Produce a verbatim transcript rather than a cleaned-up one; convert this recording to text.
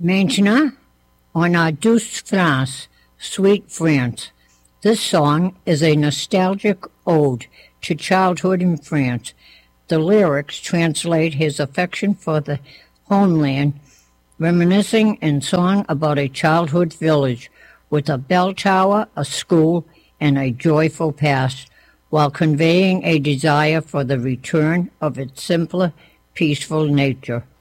Maintenant, on a douce France, sweet France. This song is a nostalgic ode to childhood in France. The lyrics translate his affection for the homeland, reminiscing in song about a childhood village with a bell tower, a school, and a joyful past, while conveying a desire for the return of its simpler, peaceful nature.